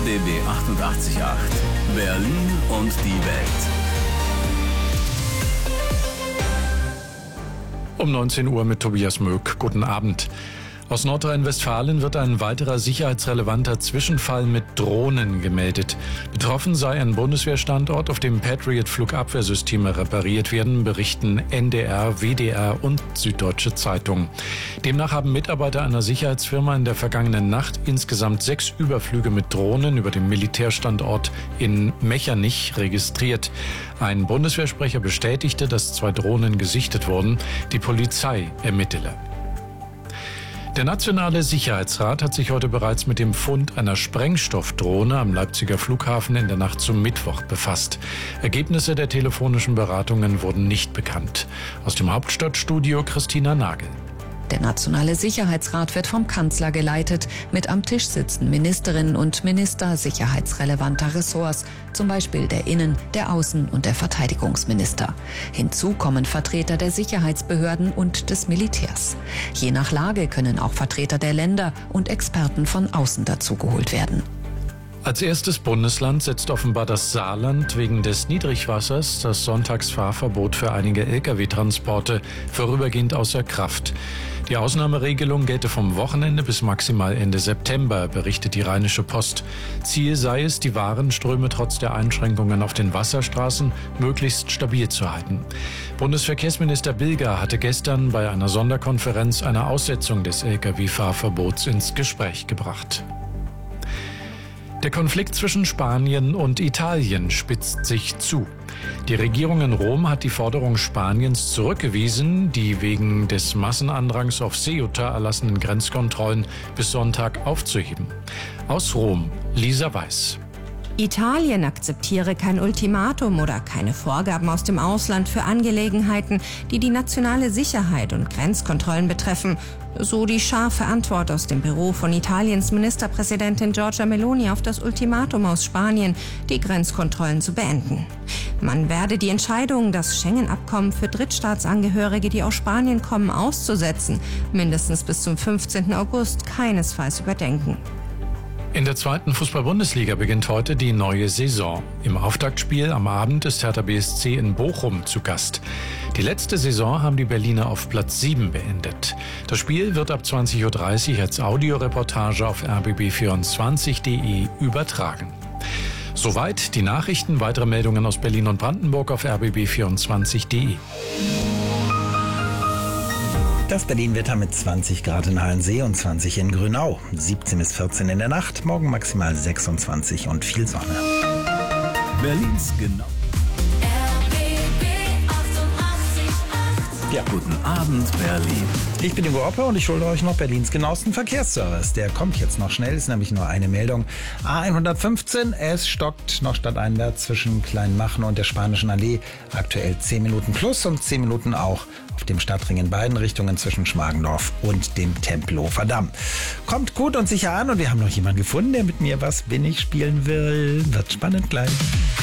RBB 88.8 Berlin und die Welt. Um 19 Uhr mit Tobias Möck. Guten Abend. Aus Nordrhein-Westfalen wird ein weiterer sicherheitsrelevanter Zwischenfall mit Drohnen gemeldet. Betroffen sei ein Bundeswehrstandort, auf dem Patriot-Flugabwehrsysteme repariert werden, berichten NDR, WDR und Süddeutsche Zeitung. Demnach haben Mitarbeiter einer Sicherheitsfirma in der vergangenen Nacht insgesamt 6 Überflüge mit Drohnen über dem Militärstandort in Mechernich registriert. Ein Bundeswehrsprecher bestätigte, dass 2 Drohnen gesichtet wurden. Die Polizei ermittele. Der Nationale Sicherheitsrat hat sich heute bereits mit dem Fund einer Sprengstoffdrohne am Leipziger Flughafen in der Nacht zum Mittwoch befasst. Ergebnisse der telefonischen Beratungen wurden nicht bekannt. Aus dem Hauptstadtstudio Christina Nagel. Der Nationale Sicherheitsrat wird vom Kanzler geleitet. Mit am Tisch sitzen Ministerinnen und Minister sicherheitsrelevanter Ressorts, zum Beispiel der Innen-, der Außen- und der Verteidigungsminister. Hinzu kommen Vertreter der Sicherheitsbehörden und des Militärs. Je nach Lage können auch Vertreter der Länder und Experten von außen dazugeholt werden. Als erstes Bundesland setzt offenbar das Saarland wegen des Niedrigwassers das Sonntagsfahrverbot für einige Lkw-Transporte vorübergehend außer Kraft. Die Ausnahmeregelung gelte vom Wochenende bis maximal Ende September, berichtet die Rheinische Post. Ziel sei es, die Warenströme trotz der Einschränkungen auf den Wasserstraßen möglichst stabil zu halten. Bundesverkehrsminister Bilger hatte gestern bei einer Sonderkonferenz eine Aussetzung des Lkw-Fahrverbots ins Gespräch gebracht. Der Konflikt zwischen Spanien und Italien spitzt sich zu. Die Regierung in Rom hat die Forderung Spaniens zurückgewiesen, die wegen des Massenandrangs auf Ceuta erlassenen Grenzkontrollen bis Sonntag aufzuheben. Aus Rom, Lisa Weiß. Italien akzeptiere kein Ultimatum oder keine Vorgaben aus dem Ausland für Angelegenheiten, die die nationale Sicherheit und Grenzkontrollen betreffen. So die scharfe Antwort aus dem Büro von Italiens Ministerpräsidentin Giorgia Meloni auf das Ultimatum aus Spanien, die Grenzkontrollen zu beenden. Man werde die Entscheidung, das Schengen-Abkommen für Drittstaatsangehörige, die aus Spanien kommen, auszusetzen, mindestens bis zum 15. August keinesfalls überdenken. In der 2. Fußball-Bundesliga beginnt heute die neue Saison. Im Auftaktspiel am Abend ist Hertha BSC in Bochum zu Gast. Die letzte Saison haben die Berliner auf Platz 7 beendet. Das Spiel wird ab 20.30 Uhr als Audioreportage auf rbb24.de übertragen. Soweit die Nachrichten. Weitere Meldungen aus Berlin und Brandenburg auf rbb24.de. Das Berlin-Wetter mit 20 Grad in Halensee und 20 in Grünau. 17 bis 14 in der Nacht, morgen maximal 26 und viel Sonne. Berlins genau. Ja. Guten Abend, Berlin. Ich bin Ingo Oppe und ich schulde euch noch Berlins genauesten Verkehrsservice. Der kommt jetzt noch schnell, ist nämlich nur eine Meldung. A115, es stockt noch stadteinwärts zwischen Kleinmachnow und der Spanischen Allee. Aktuell 10 Minuten plus und 10 Minuten auch auf dem Stadtring in beiden Richtungen zwischen Schmargendorf und dem Tempelhofer Damm. Kommt gut und sicher an und wir haben noch jemanden gefunden, der mit mir Was bin ich spielen will. Wird spannend gleich.